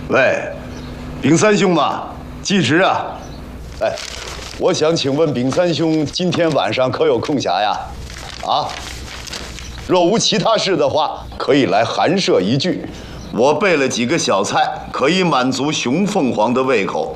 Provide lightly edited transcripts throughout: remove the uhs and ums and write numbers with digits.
喂，丙三兄嘛，季直啊，哎，我想请问丙三兄今天晚上可有空暇呀？啊，若无其他事的话，可以来寒舍一聚。我备了几个小菜，可以满足熊凤凰的胃口。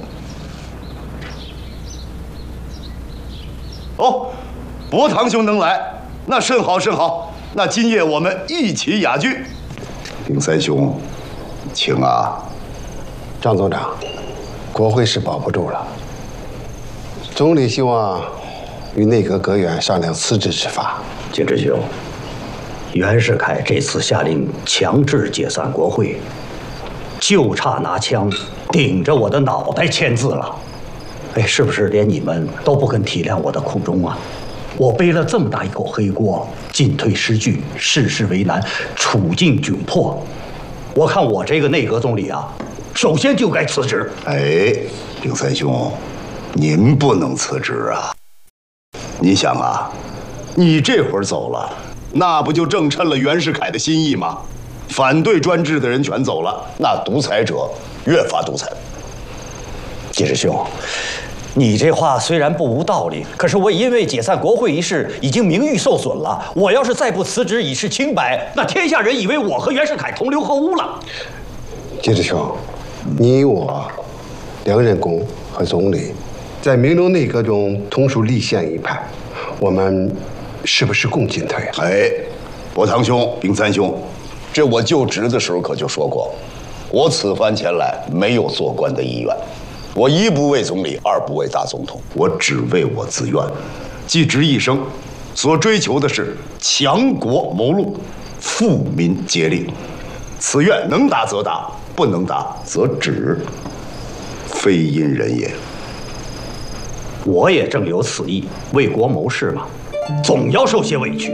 哦，伯堂兄能来，那甚好甚好。那今夜我们一起雅聚。丙三兄，请啊。 张总长，国会是保不住了。总理希望与内阁阁员商量辞职之法。 季直兄，袁世凯这次下令强制解散国会，就差拿枪顶着我的脑袋签字了。哎，是不是连你们都不肯体谅我的苦衷啊？我背了这么大一口黑锅，进退失据，事事为难，处境窘迫。我看我这个内阁总理啊，首先就该辞职。 哎，丙三兄，您不能辞职啊！你想啊，你这会儿走了，那不就正趁了袁世凯的心意吗？反对专制的人全走了，那独裁者越发独裁。 季师兄，你这话虽然不无道理，可是我因为解散国会一事已经名誉受损了。我要是再不辞职以示清白，那天下人以为我和袁世凯同流合污了。 季师兄，你我梁任公和总理在明隆内阁中同属立宪一派，我们是不是共进退啊？ 哎，伯堂兄、丙三兄，这我就职的时候可就说过，我此番前来没有做官的意愿。我一不为总理，二不为大总统，我只为我自愿。季直一生所追求的是强国谋戮，富民竭力。此愿能达则达，不能达则止，非因人也。 我也正有此意，为国谋事嘛，总要受些委屈。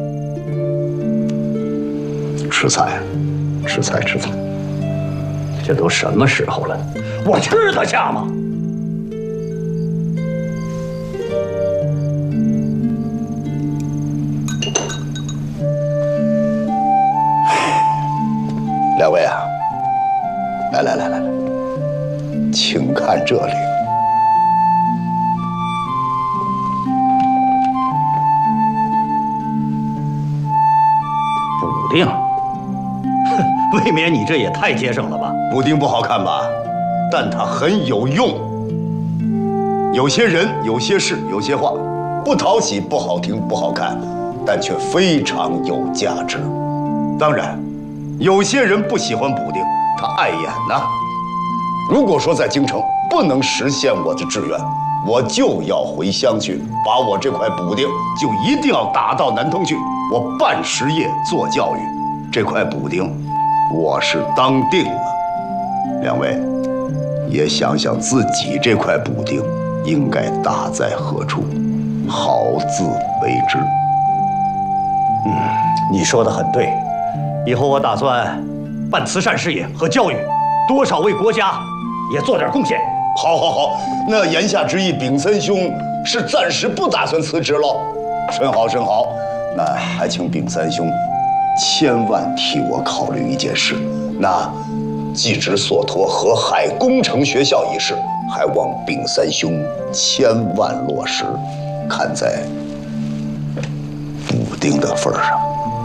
吃菜，吃菜，吃菜。 这都什么时候了，我吃得下吗？ 两位啊，来，请看这里。 补丁，未免你这也太节省了吧？ 补丁不好看吧？但它很有用。有些人、有些事、有些话，不讨喜、不好听、不好看，但却非常有价值。当然，有些人不喜欢补丁，他碍眼呐。如果说在京城不能实现我的志愿，我就要回乡去，把我这块补丁就一定要打到南通去。我办实业做教育，这块补丁我是当定了。两位也想想自己这块补丁应该打在何处，好自为之。 你说的很对，以后我打算办慈善事业和教育，多少为国家也做点贡献。 好，那言下之意，丙三兄是暂时不打算辞职喽？甚好，那还请丙三兄千万替我考虑一件事。那季直所托河海工程学校一事，还望丙三兄千万落实，看在补丁的份上。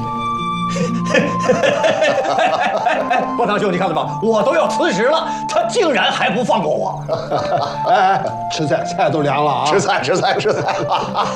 波堂兄，你看到吗？我都要辞职了，他竟然还不放过我。 哎，吃菜，菜都凉了啊！ 吃菜。